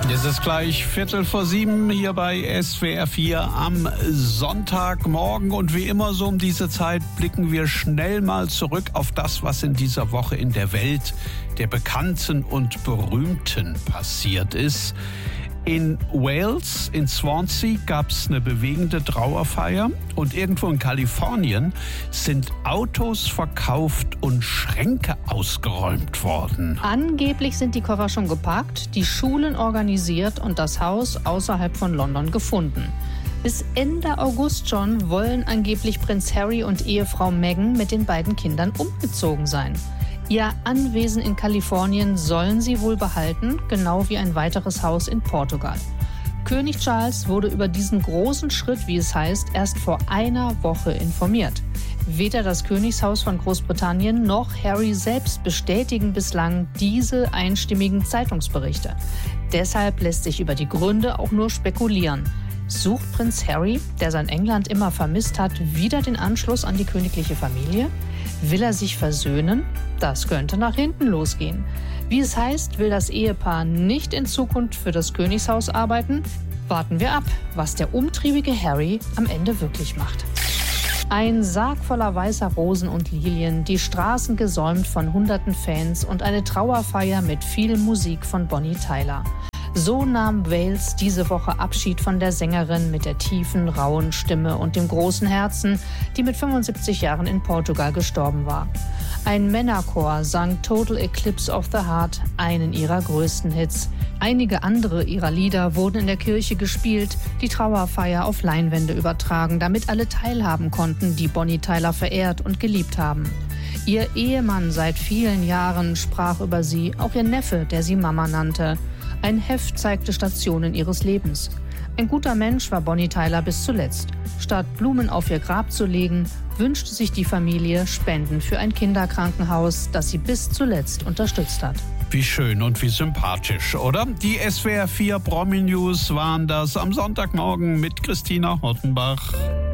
Es ist gleich 6:45 hier bei SWR 4 am Sonntagmorgen. Und wie immer so um diese Zeit blicken wir schnell mal zurück auf das, was in dieser Woche in der Welt der Bekannten und Berühmten passiert ist. In Wales, in Swansea, gab es eine bewegende Trauerfeier und irgendwo in Kalifornien sind Autos verkauft und Schränke ausgeräumt worden. Angeblich sind die Koffer schon gepackt, die Schulen organisiert und das Haus außerhalb von London gefunden. Bis Ende August schon wollen angeblich Prinz Harry und Ehefrau Meghan mit den beiden Kindern umgezogen sein. Ihr Anwesen in Kalifornien sollen sie wohl behalten, genau wie ein weiteres Haus in Portugal. König Charles wurde über diesen großen Schritt, wie es heißt, erst vor einer Woche informiert. Weder das Königshaus von Großbritannien noch Harry selbst bestätigen bislang diese einstimmigen Zeitungsberichte. Deshalb lässt sich über die Gründe auch nur spekulieren. Sucht Prinz Harry, der sein England immer vermisst hat, wieder den Anschluss an die königliche Familie? Will er sich versöhnen? Das könnte nach hinten losgehen. Wie es heißt, will das Ehepaar nicht in Zukunft für das Königshaus arbeiten? Warten wir ab, was der umtriebige Harry am Ende wirklich macht. Ein Sarg voller weißer Rosen und Lilien, die Straßen gesäumt von hunderten Fans und eine Trauerfeier mit viel Musik von Bonnie Tyler. So nahm Wales diese Woche Abschied von der Sängerin mit der tiefen, rauen Stimme und dem großen Herzen, die mit 75 Jahren in Portugal gestorben war. Ein Männerchor sang Total Eclipse of the Heart, einen ihrer größten Hits. Einige andere ihrer Lieder wurden in der Kirche gespielt, die Trauerfeier auf Leinwände übertragen, damit alle teilhaben konnten, die Bonnie Tyler verehrt und geliebt haben. Ihr Ehemann seit vielen Jahren sprach über sie, auch ihr Neffe, der sie Mama nannte. Ein Heft zeigte Stationen ihres Lebens. Ein guter Mensch war Bonnie Tyler bis zuletzt. Statt Blumen auf ihr Grab zu legen, wünschte sich die Familie Spenden für ein Kinderkrankenhaus, das sie bis zuletzt unterstützt hat. Wie schön und wie sympathisch, oder? Die SWR 4 Promi News waren das am Sonntagmorgen mit Christina Hottenbach.